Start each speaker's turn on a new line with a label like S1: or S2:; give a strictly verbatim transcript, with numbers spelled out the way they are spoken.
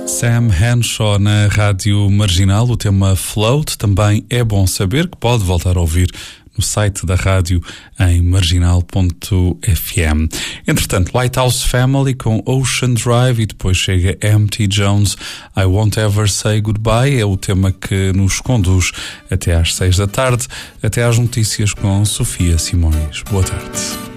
S1: Sam Henshaw na Rádio Marginal. O tema Float também é bom saber que pode voltar a ouvir no site da rádio em marginal ponto f m. Entretanto, Lighthouse Family com Ocean Drive e depois chega M T Jones, I Won't Ever Say Goodbye. É o tema que nos conduz até às seis da tarde, até às notícias com Sofia Simões. Boa tarde.